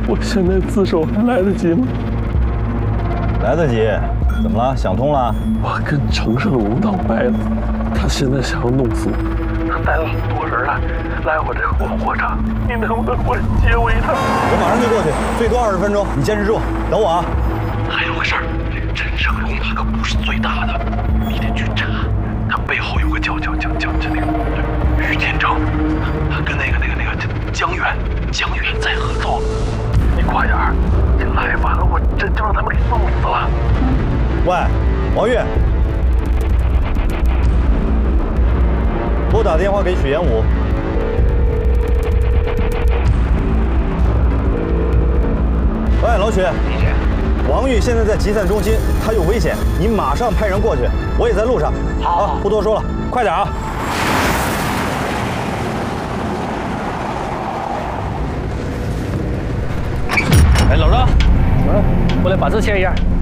我现在自首还来得及吗？ 来得及。怎么了？想通了？ 我跟城上龙道掰了，他现在想要弄死我，他带了好多人来我这火场，你能不能过来接我一趟？ 我马上就过去，最多20分钟，你坚持住，等我啊。 还有个事儿，这个陈胜龙他可不是最大的，你得去查，他背后有个叫那个于天成，他跟那个江远在合作，你快点儿，这来晚了我真就让他们给弄死了。 喂，王玉，拨打电话给许延武。喂，老许， 李姐， 王玉现在在集散中心，他有危险，你马上派人过去。我也在路上。 好啊，不多说了，快点啊！ 哎，老张，过来把字签一下。